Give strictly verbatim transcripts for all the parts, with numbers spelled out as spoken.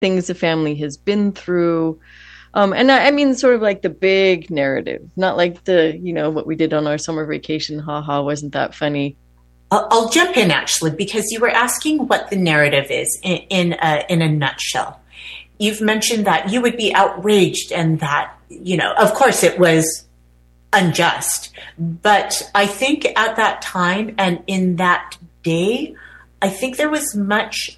things the family has been through. Um, and I, I mean, sort of like the big narrative, not like the, you know, what we did on our summer vacation. Haha, wasn't that funny? I'll, I'll jump in actually, because you were asking what the narrative is in in a, in a nutshell. You've mentioned that you would be outraged and that, you know, of course it was unjust. But I think at that time and in that day, I think there was much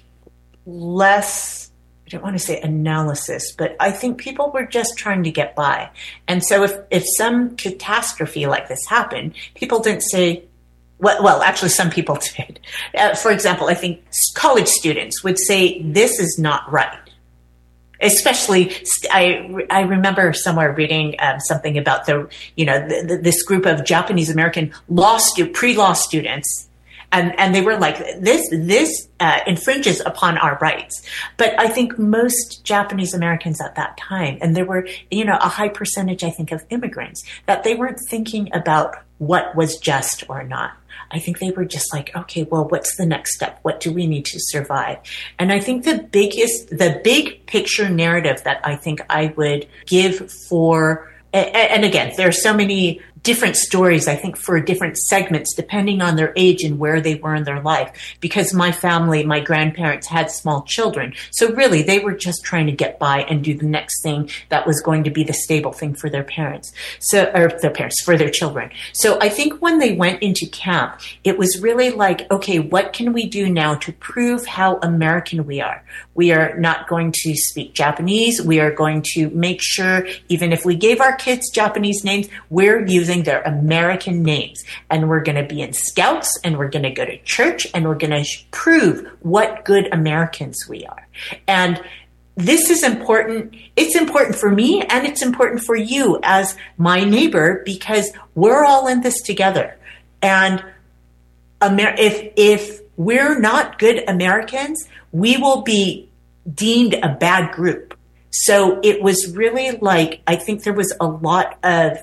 less, I don't want to say analysis, but I think people were just trying to get by. And so if, if some catastrophe like this happened, people didn't say, well, well actually some people did. Uh, for example, I think college students would say, this is not right. Especially, I, I remember somewhere reading um, something about the, you know, the, the, this group of Japanese American law stu- pre-law students. And, and they were like, this, this uh, infringes upon our rights. But I think most Japanese Americans at that time, and there were, you know, a high percentage, I think, of immigrants, that they weren't thinking about what was just or not. I think they were just like, okay, well, what's the next step? What do we need to survive? And I think the biggest, the big picture narrative that I think I would give for, and again, there are so many different stories, I think, for different segments, depending on their age and where they were in their life. Because my family, my grandparents had small children. So really, they were just trying to get by and do the next thing that was going to be the stable thing for their parents. So, or their parents, for their children. So I think when they went into camp, it was really like, okay, what can we do now to prove how American we are? We are not going to speak Japanese. We are going to make sure, even if we gave our kids Japanese names, we're using their American names, and we're going to be in scouts, and we're going to go to church, and we're going to sh- prove what good Americans we are. And this is important. It's important for me, and it's important for you as my neighbor, because we're all in this together. And Amer- if if we're not good Americans, we will be deemed a bad group. So it was really like, I think there was a lot of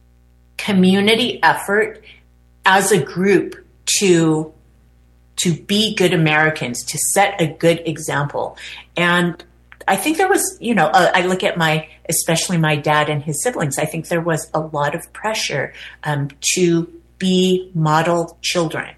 community effort as a group to to be good Americans, to set a good example. And I think there was, you know, uh, I look at my, especially my dad and his siblings, I think there was a lot of pressure um, to be model children.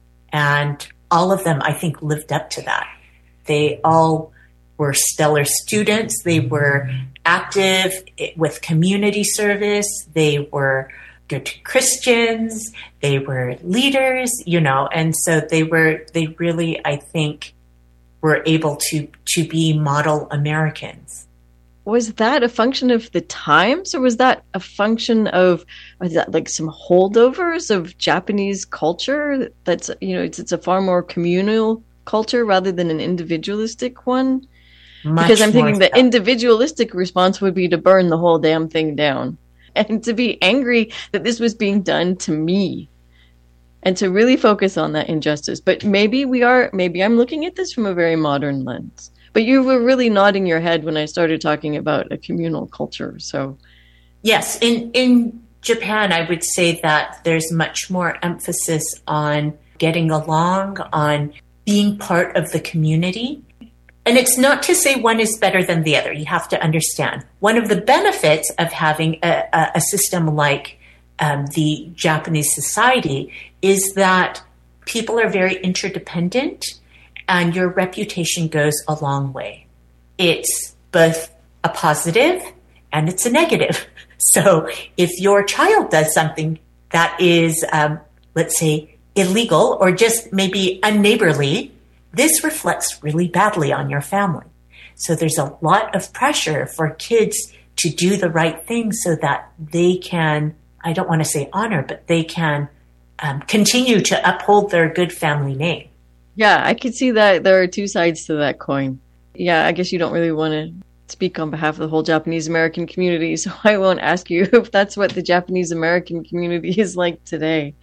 And all of them, I think, lived up to that. They all were stellar students. They were active with community service. They were good Christians. They were leaders, you know, and so they were, they really, I think, were able to, to be model Americans. Was that a function of the times, or was that a function of, was that like some holdovers of Japanese culture? That's, you know, it's, it's a far more communal culture rather than an individualistic one. Much because I'm thinking so. the individualistic response would be to burn the whole damn thing down and to be angry that this was being done to me and to really focus on that injustice. But maybe we are, maybe I'm looking at this from a very modern lens. But you were really nodding your head when I started talking about a communal culture. So, yes, in in Japan, I would say that there's much more emphasis on getting along, on being part of the community. And it's not to say one is better than the other. You have to understand. One of the benefits of having a, a, a system like um, the Japanese society is that people are very interdependent, and your reputation goes a long way. It's both a positive and it's a negative. So if your child does something that is, um, let's say, illegal or just maybe unneighborly, this reflects really badly on your family. So there's a lot of pressure for kids to do the right thing so that they can, I don't want to say honor, but they can um, continue to uphold their good family name. Yeah, I could see that there are two sides to that coin. Yeah, I guess you don't really want to speak on behalf of the whole Japanese American community, so I won't ask you if that's what the Japanese American community is like today.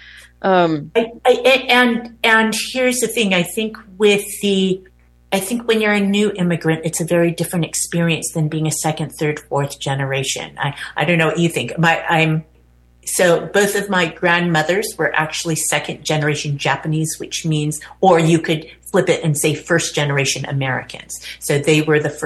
Um, I, I, and and here's the thing. I think with the, I think when you're a new immigrant, it's a very different experience than being a second, third, fourth generation. I, I don't know what you think. My, I'm So both of my grandmothers were actually second generation Japanese, which means, or you could flip it and say first generation Americans. So they were the first